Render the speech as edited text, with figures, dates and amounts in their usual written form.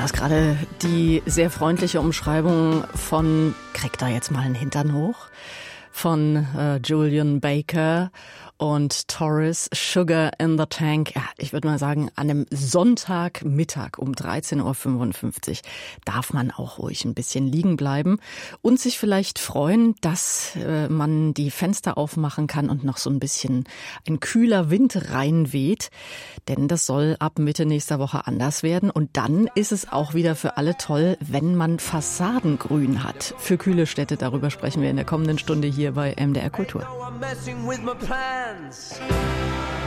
Das ist gerade die sehr freundliche Umschreibung von "Krieg da jetzt mal einen Hintern hoch" von Julian Baker und Taurus, Sugar in the Tank. Ja, ich würde mal sagen, an einem Sonntagmittag um 13.55 Uhr darf man auch ruhig ein bisschen liegen bleiben und sich vielleicht freuen, dass man die Fenster aufmachen kann und noch so ein bisschen ein kühler Wind reinweht. Denn das soll ab Mitte nächster Woche anders werden. Und dann ist es auch wieder für alle toll, wenn man Fassadengrün hat. Für kühle Städte, darüber sprechen wir in der kommenden Stunde hier bei MDR Kultur.